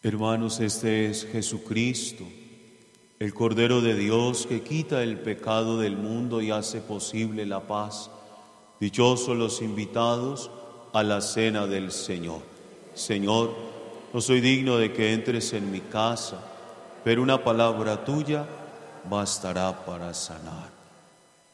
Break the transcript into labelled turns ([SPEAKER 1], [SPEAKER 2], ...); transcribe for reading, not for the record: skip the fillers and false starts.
[SPEAKER 1] Hermanos, este es Jesucristo, el Cordero de Dios que quita el pecado del mundo y hace posible la paz. Dichosos los invitados a la cena del Señor. Señor, no soy digno de que entres en mi casa, pero una palabra tuya bastará para sanar.